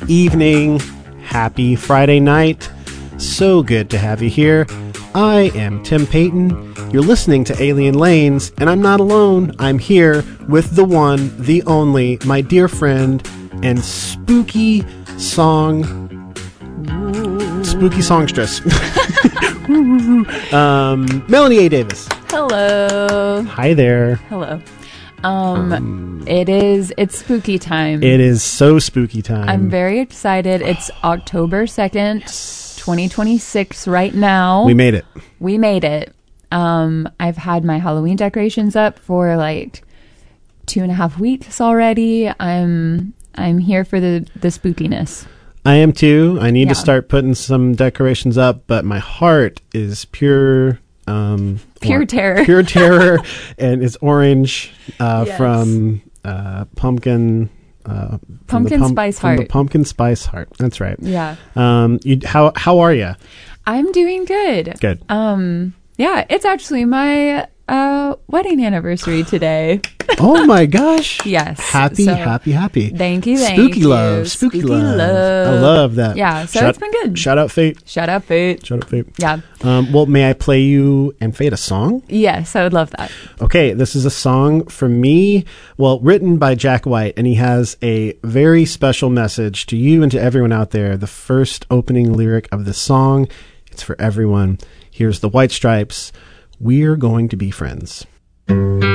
evening. Happy Friday night. So good to have you here. I am Tim Payton. You're listening to Alien Lanes, and I'm not alone. I'm here with the one, the only, my dear friend, and spooky songstress, Melanie A. Davis. Hello. Hi there. Hello. It's spooky time. It is so spooky time. I'm very excited. It's October 2nd, 2026 right now. We made it. I've had my Halloween decorations up for like 2.5 weeks already. I'm here for the spookiness. I am too. I need to start putting some decorations up, but my heart is pure terror. Pure terror, and it's orange from pumpkin. Spice heart. From the pumpkin spice heart. That's right. Yeah. How are you? I'm doing good. Good. Yeah, it's actually my wedding anniversary today. Oh my gosh. Yes. Happy. Thank you. Spooky love. I love that. Yeah, so it's been good. Shout out Fate. Yeah. Well, may I play you and Fate a song? Yes, I would love that. Okay, this is a song for me, written by Jack White, and he has a very special message to you and to everyone out there. The first opening lyric of the song, it's for everyone. Here's the White Stripes. We're going to be friends.